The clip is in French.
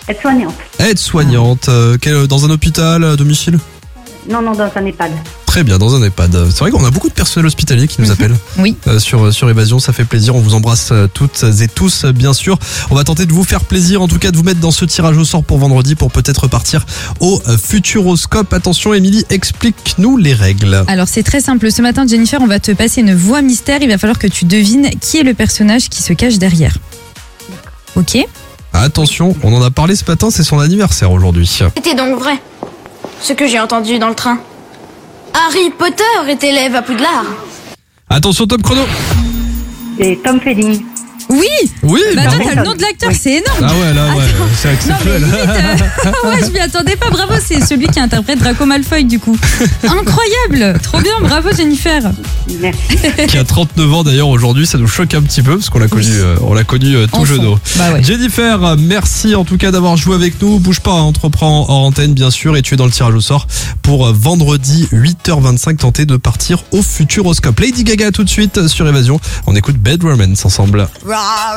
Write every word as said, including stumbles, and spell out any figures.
Aide-soignante. Aide-soignante. Euh, quel- dans un hôpital, à domicile ? Non, non, dans un EHPAD. Très bien, dans un EHPAD. C'est vrai qu'on a beaucoup de personnel hospitalier qui nous appellent. Oui. Euh, sur, sur Évasion, ça fait plaisir. On vous embrasse euh, toutes et tous, euh, bien sûr. On va tenter de vous faire plaisir, en tout cas de vous mettre dans ce tirage au sort pour vendredi pour peut-être partir au euh, Futuroscope. Attention, Émilie, explique-nous les règles. Alors c'est très simple. Ce matin, Jennifer, on va te passer une voix mystère. Il va falloir que tu devines qui est le personnage qui se cache derrière. Ok ? Attention, on en a parlé ce matin, c'est son anniversaire aujourd'hui. C'était donc vrai, ce que j'ai entendu dans le train. Harry Potter est élève à Poudlard. Attention, top chrono. C'est Tom Felling. Oui. Oui, Bah attends, bravo. t'as le nom de l'acteur, c'est énorme. Ah ouais, là, ouais, c'est Non mais exceptionnel. limite, euh, ouais, je m'y attendais pas. Bravo, c'est celui qui interprète Draco Malfoy du coup. Incroyable, trop bien, bravo Jennifer. Merci. Qui a trente-neuf ans d'ailleurs aujourd'hui, ça nous choque un petit peu parce qu'on l'a connu, euh, on l'a connu euh, tout Enfant. jeune. Bah ouais. Jennifer, merci en tout cas d'avoir joué avec nous. Bouge pas, hein, entreprends hors antenne bien sûr, et tu es dans le tirage au sort pour euh, vendredi huit heures vingt-cinq. Tenter de partir au Futuroscope. Lady Gaga tout de suite sur Évasion. On écoute Bad Romance ensemble.